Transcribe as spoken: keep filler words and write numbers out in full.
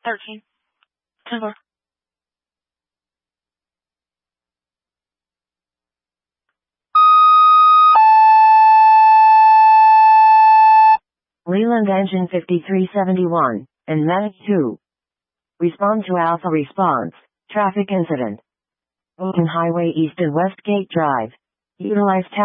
thirteen. ten four. Leland engine fifty-three seventy-one, and Medic two. Respond to Alpha response. Traffic incident. Open highway east and Westgate Drive. Utilize